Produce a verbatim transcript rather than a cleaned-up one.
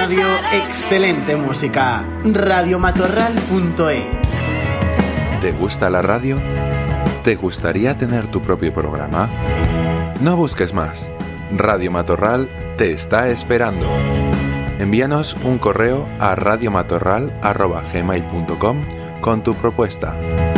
radio, excelente música. radio matorral punto es. ¿Te gusta la radio? ¿Te gustaría tener tu propio programa? No busques más. Radio Matorral te está esperando. Envíanos un correo a radiomatorral arroba gmail punto com con tu propuesta.